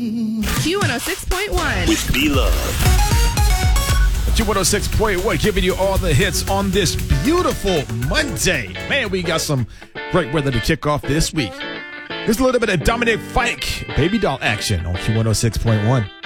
Q106.1 with B-Love. Q106.1 giving you all the hits on this beautiful Monday. Man, we got some great weather to kick off this week. Here's a little bit of Dominic Fike, Baby Doll action on Q106.1.